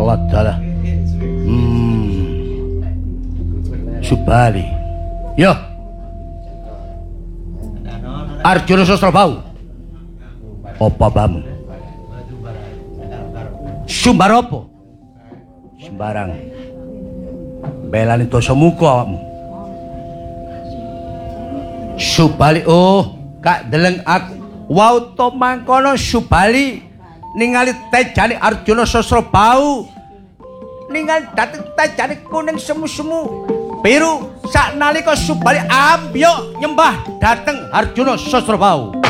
telat dalah. Subali. Yo. Arjuna Sasrabau. Apa bamu? Sumbar apa? Sembarang. Belani dosa muka awakmu. Subali, oh, kak deleng aku. Wau to mangkono Subali ningali tejane Arjuna Sasrabau. Ningali dateng tejane kuning semu-semu. Biru sak nalika Subali ambyo nyembah dateng Arjuna Sasrabau.